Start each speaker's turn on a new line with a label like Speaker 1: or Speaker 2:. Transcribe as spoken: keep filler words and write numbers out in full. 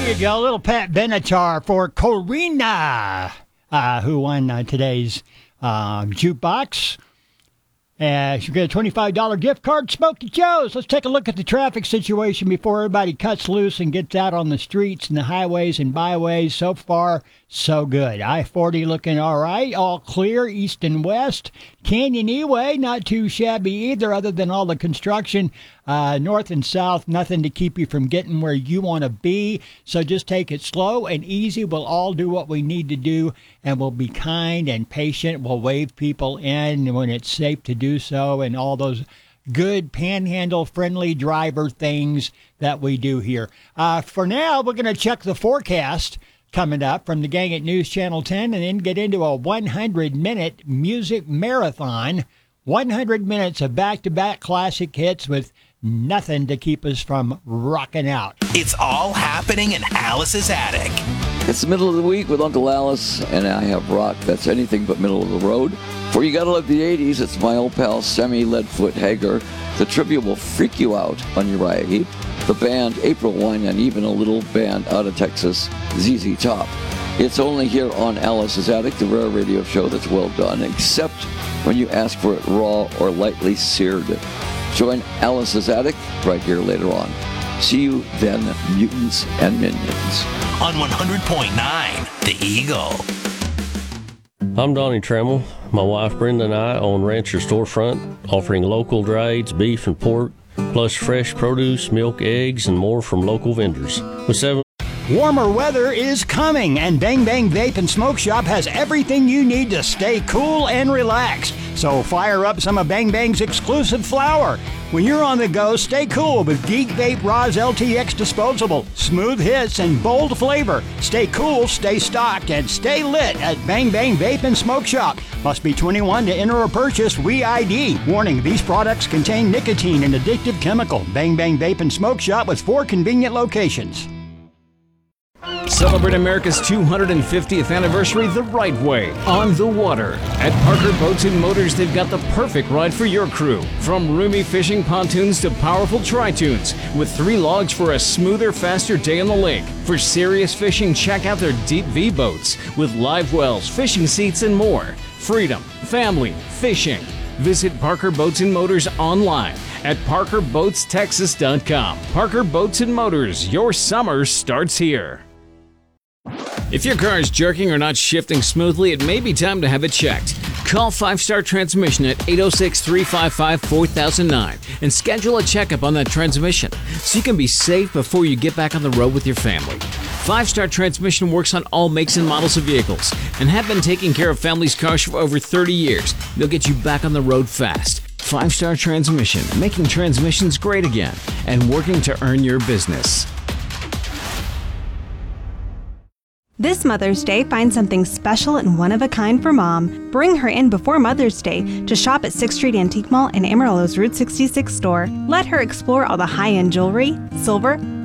Speaker 1: There you go, little Pat Benatar for Corina, uh, who won uh, today's uh, jukebox. Uh, she'll get a twenty-five dollars gift card, Smokey Joe's. Let's take a look at the traffic situation before everybody cuts loose and gets out on the streets and the highways and byways. So far, so good. I forty looking all right, all clear, east and west. Canyon E-Way, not too shabby either, other than all the construction. Uh, north and south, nothing to keep you from getting where you want to be. So just take it slow and easy. We'll all do what we need to do, and we'll be kind and patient. We'll wave people in when it's safe to do so, and all those good panhandle-friendly driver things that we do here. Uh, for now, we're going to check the forecast coming up from the gang at News Channel ten, and then get into a one hundred minute music marathon. one hundred minutes of back-to-back classic hits with nothing to keep us from rocking out.
Speaker 2: It's all happening in Alice's attic.
Speaker 3: It's the middle of the week with Uncle Alice, and I have rock that's anything but middle of the road. For You Gotta Love the eighties, it's my old pal Semi Leadfoot Hager. The trivia will freak you out on Uriah Heep. The band April Wine, and even a little band out of Texas, Z Z Top. It's only here on Alice's Attic, the rare radio show that's well done, except when you ask for it raw or lightly seared. Join Alice's Attic right here later on. See you then, mutants and minions.
Speaker 2: On one hundred point nine, The Eagle.
Speaker 4: I'm Donnie Trammell. My wife Brenda and I own Rancher Storefront, offering local trades, beef and pork, plus fresh produce, milk, eggs, and more from local vendors. With seven
Speaker 1: Warmer weather is coming, and Bang Bang Vape and Smoke Shop has everything you need to stay cool and relaxed. So fire up some of Bang Bang's exclusive flower. When you're on the go, stay cool with Geek Vape Roz L T X Disposable. Smooth hits and bold flavor. Stay cool, stay stocked, and stay lit at Bang Bang Vape and Smoke Shop. Must be twenty-one to enter or purchase. We I D. Warning, these products contain nicotine and addictive chemical. Bang Bang Vape and Smoke Shop with four convenient locations.
Speaker 5: Celebrate America's two hundred fiftieth anniversary the right way, on the water. At Parker Boats and Motors, they've got the perfect ride for your crew. From roomy fishing pontoons to powerful tri-tunes, with three logs for a smoother, faster day on the lake. For serious fishing, check out their Deep V boats, with live wells, fishing seats, and more. Freedom, family, fishing. Visit Parker Boats and Motors online at parker boats texas dot com. Parker Boats and Motors, your summer starts here. If your car is jerking or not shifting smoothly, it may be time to have it checked. Call Five Star Transmission at eight oh six, three five five, four thousand nine and schedule a checkup on that transmission so you can be safe before you get back on the road with your family. Five Star Transmission works on all makes and models of vehicles and have been taking care of families' cars for over thirty years. They'll get you back on the road fast. Five Star Transmission, making transmissions great again and working to earn your business.
Speaker 6: This Mother's Day, find something special and one-of-a-kind for Mom. Bring her in before Mother's Day to shop at sixth Street Antique Mall and Amarillo's Route sixty-six store. Let her explore all the high-end jewelry, silver,